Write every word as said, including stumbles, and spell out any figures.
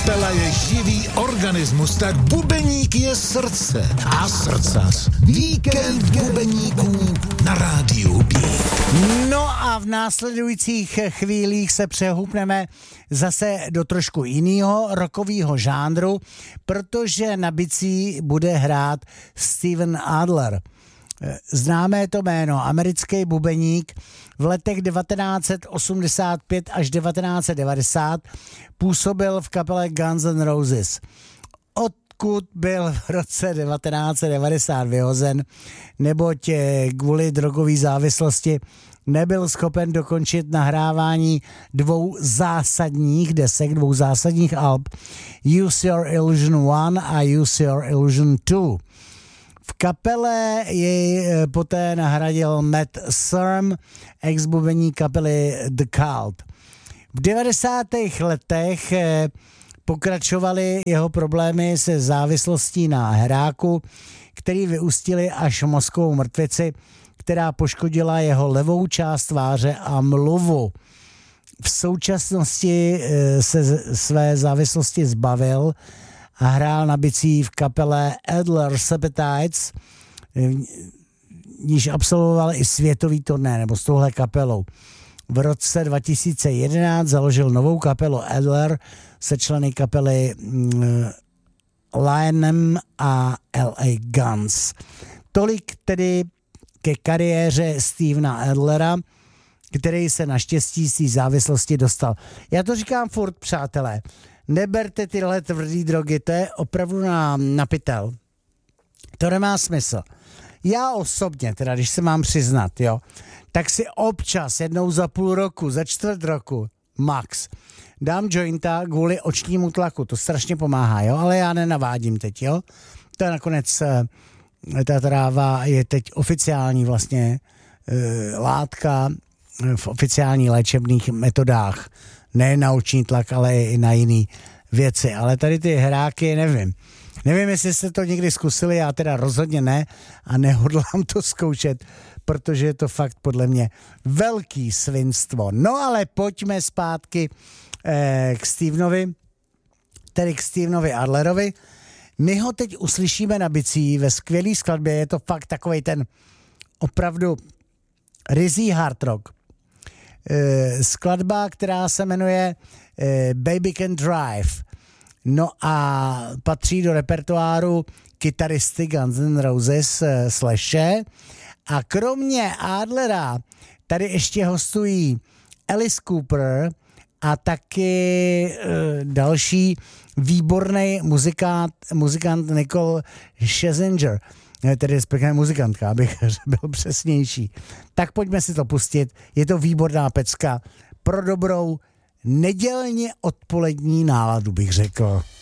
Kapela je živý organismus, tak bubeník je srdce a srdcař. Víkend bubeníků na rádiu Beat. No a v následujících chvílích se přehupneme zase do trošku jiného rockového žánru, protože na bicí bude hrát Steven Adler. Známé to jméno, americký bubeník, v letech devatenáct set osmdesát pět až devatenáct set devadesát působil v kapele Guns N' Roses. Odkud byl v roce devatenáct set devadesát vyhozen, neboť kvůli drogové závislosti nebyl schopen dokončit nahrávání dvou zásadních desek, dvou zásadních alb Use Your Illusion one a Use Your Illusion two. V kapele jej poté nahradil Matt Sorum, ex-bubení kapely The Cult. V devadesátých letech pokračovaly jeho problémy se závislostí na heráku, který vyústily až v mozkovou mrtvici, která poškodila jeho levou část tváře a mluvu. V současnosti se své závislosti zbavil a hrál na bicí v kapele Adler's Appetites, níž absolvoval i světový turné, nebo s touhle kapelou. V roce dva tisíce jedenáct založil novou kapelu Adler se členy kapely Lionem a L A Guns. Tolik tedy ke kariéře Stevena Adlera, který se naštěstí z té závislosti dostal. Já to říkám furt, přátelé, neberte tyhle tvrdý drogy, to je opravdu na, na pytel. To nemá smysl. Já osobně, teda když se mám přiznat, jo, tak si občas jednou za půl roku, za čtvrt roku, max, dám jointa kvůli očnímu tlaku, to strašně pomáhá, jo, ale já nenavádím teď, jo. To je nakonec, ta tráva je teď oficiální vlastně e, látka v oficiálních léčebných metodách. Ne na oční tlak, ale i na jiné věci. Ale tady ty hráky, nevím. Nevím, jestli jste to někdy zkusili, já teda rozhodně ne a nehodlám to zkoušet, protože je to fakt podle mě velký svinstvo. No ale pojďme zpátky eh, k Stevenovi, tedy k Stevenovi Adlerovi. My ho teď uslyšíme na bicí ve skvělé skladbě, je to fakt takovej ten opravdu rizí hard rock. Eh, skladba, která se jmenuje eh, Baby Can Drive. No a patří do repertoáru kytaristy Guns N' Roses eh, Slashe. A kromě Adlera tady ještě hostují Alice Cooper a taky e, další výborný muzikant, muzikant Nicole Scherzinger, tedy respektive muzikantka, abych byl přesnější. Tak pojďme si to pustit, je to výborná pecka pro dobrou nedělně odpolední náladu, bych řekl.